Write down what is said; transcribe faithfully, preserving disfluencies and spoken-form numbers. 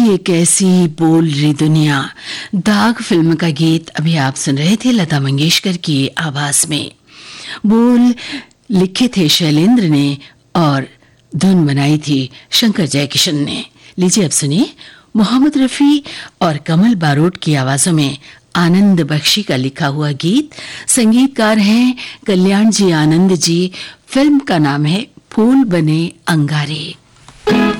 ये कैसी बोल रही दुनिया, दाग फिल्म का गीत अभी आप सुन रहे थे लता मंगेशकर की आवाज में। बोल लिखे थे शैलेंद्र ने और धुन बनाई थी शंकर जयकिशन ने। लीजिए अब सुनिए मोहम्मद रफी और कमल बारोट की आवाजों में आनंद बख्शी का लिखा हुआ गीत। संगीतकार हैं कल्याण जी आनंद जी। फिल्म का नाम है फूल बने अंगारे।